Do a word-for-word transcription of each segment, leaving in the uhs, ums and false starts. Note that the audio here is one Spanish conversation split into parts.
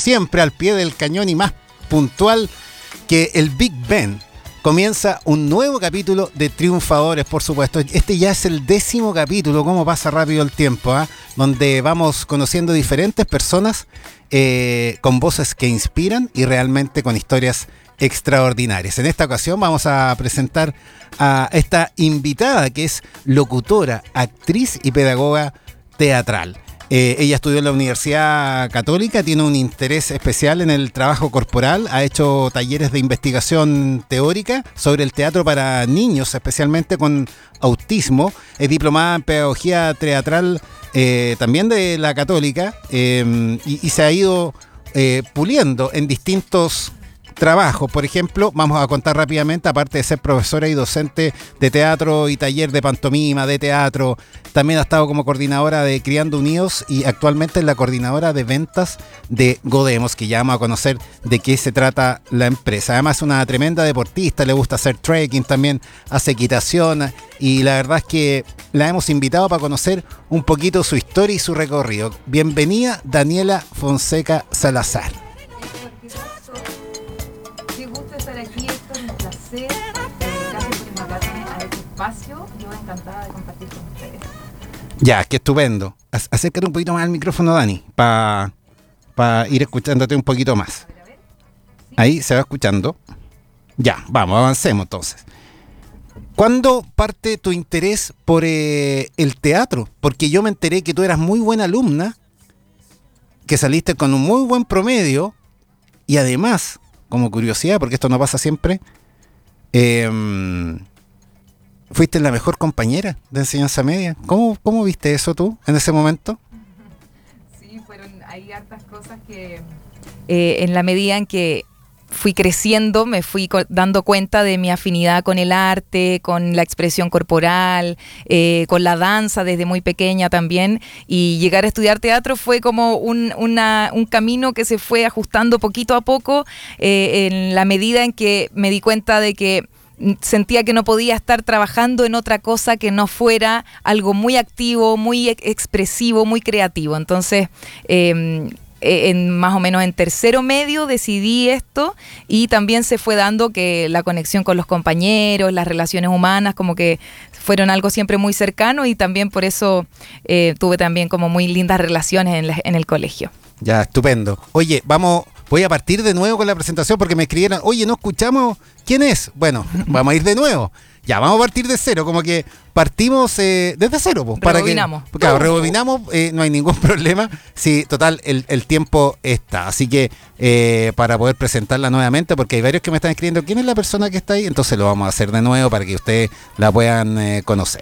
siempre al pie del cañón y más puntual que el Big Ben. Comienza un nuevo capítulo de Triunfadores, por supuesto. Este ya es el décimo capítulo, cómo pasa rápido el tiempo, ¿eh? Donde vamos conociendo diferentes personas eh, con voces que inspiran y realmente con historias extraordinarias. En esta ocasión vamos a presentar a esta invitada que es locutora, actriz y pedagoga teatral. Eh, ella estudió en la Universidad Católica, tiene un interés especial en el trabajo corporal, ha hecho talleres de investigación teórica sobre el teatro para niños, especialmente con autismo, es diplomada en pedagogía teatral eh, también de la Católica eh, y, y se ha ido eh, puliendo en distintos trabajos. Por ejemplo, vamos a contar rápidamente, aparte de ser profesora y docente de teatro y taller de pantomima, de teatro, también ha estado como coordinadora de Criando Unidos y actualmente es la coordinadora de ventas de Godemos, que ya vamos a conocer de qué se trata la empresa. Además es una tremenda deportista, le gusta hacer trekking, también hace equitación y la verdad es que la hemos invitado para conocer un poquito su historia y su recorrido. Bienvenida, Daniela Fonseca Salazar. Aquí, Héctor, un placer. Eh, gracias por invitarme a este espacio. Yo encantada de compartir con ustedes. Ya, qué estupendo. Acércate un poquito más al micrófono, Dani, para pa ir escuchándote un poquito más. A ver, a ver. ¿Sí? Ahí se va escuchando. Ya, vamos, avancemos entonces. ¿Cuándo parte tu interés por eh, el teatro? Porque yo me enteré que tú eras muy buena alumna, que saliste con un muy buen promedio y además, como curiosidad, porque esto no pasa siempre, eh, fuiste la mejor compañera de enseñanza media. ¿Cómo, cómo viste eso tú en ese momento? Sí, fueron hay hartas cosas que eh, en la medida en que fui creciendo, me fui co- dando cuenta de mi afinidad con el arte, con la expresión corporal, eh, con la danza desde muy pequeña también, y llegar a estudiar teatro fue como un, una, un camino que se fue ajustando poquito a poco eh, en la medida en que me di cuenta de que sentía que no podía estar trabajando en otra cosa que no fuera algo muy activo, muy ex- expresivo, muy creativo. Entonces, eh, en más o menos en tercero medio decidí esto y también se fue dando que la conexión con los compañeros, las relaciones humanas como que fueron algo siempre muy cercano y también por eso eh, tuve también como muy lindas relaciones en, la, en el colegio. Ya, estupendo. Oye, vamos, voy a partir de nuevo con la presentación porque me escribieron, oye, ¿no escuchamos quién es? Bueno, vamos a ir de nuevo. Ya, vamos a partir de cero, como que partimos eh, desde cero. Pues, rebobinamos. Para que, claro, rebobinamos, eh, no hay ningún problema. Sí, total, el, el tiempo está. Así que eh, para poder presentarla nuevamente, porque hay varios que me están escribiendo, ¿quién es la persona que está ahí? Entonces lo vamos a hacer de nuevo para que ustedes la puedan eh, conocer.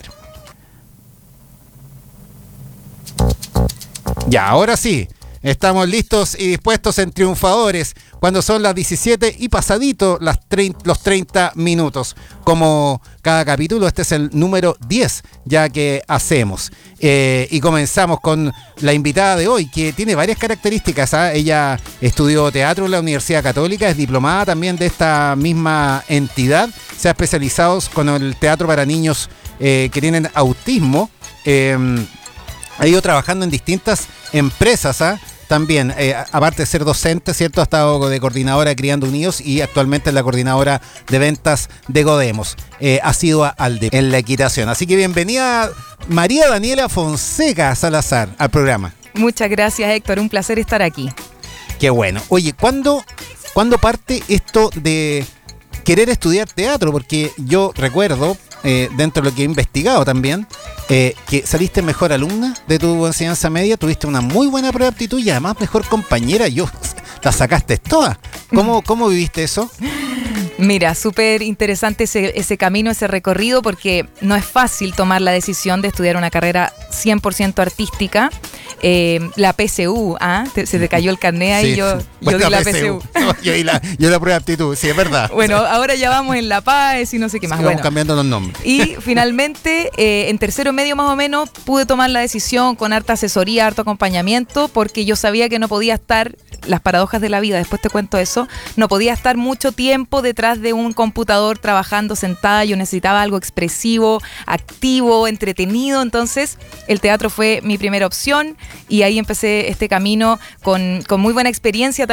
Ya, ahora sí. Estamos listos y dispuestos en Triunfadores cuando son las diecisiete y pasadito las treinta, los treinta minutos. Como cada capítulo, este es el número diez ya que hacemos. Eh, y comenzamos con la invitada de hoy, que tiene varias características. ¿eh? Ella estudió teatro en la Universidad Católica, es diplomada también de esta misma entidad. Se ha especializado con el teatro para niños eh, que tienen autismo. Eh, ha ido trabajando en distintas empresas, ¿ah? ¿eh? También, eh, aparte de ser docente, ¿cierto? Ha estado de coordinadora de Criando Unidos y actualmente es la coordinadora de ventas de Godemos. Eh, ha sido Alde en la equitación. Así que bienvenida María Daniela Fonseca Salazar al programa. Muchas gracias, Héctor. Un placer estar aquí. Qué bueno. Oye, ¿cuándo, ¿cuándo parte esto de querer estudiar teatro? Porque yo recuerdo, eh, dentro de lo que he investigado también, eh, que saliste mejor alumna de tu enseñanza media, tuviste una muy buena prueba de aptitud y además mejor compañera. Yo la sacaste toda. ¿Cómo, cómo viviste eso? Mira, súper interesante ese, ese camino, ese recorrido, porque no es fácil tomar la decisión de estudiar una carrera cien por ciento artística. Eh, la P S U, ¿ah? Te, se te cayó el carné ahí, sí, yo, yo bueno, di la P S U. P S U. No, yo, di la, yo la prueba de aptitud, sí, es verdad. Bueno, ahora ya vamos en la P A E S y no sé qué más. Sí, bueno, vamos cambiando los nombres. Y finalmente, eh, en tercero medio más o menos, pude tomar la decisión con harta asesoría, harto acompañamiento, porque yo sabía que no podía estar, las paradojas de la vida, después te cuento eso, no podía estar mucho tiempo detrás de un computador trabajando sentada. Yo necesitaba algo expresivo, activo, entretenido. Entonces el teatro fue mi primera opción y ahí empecé este camino con, con muy buena experiencia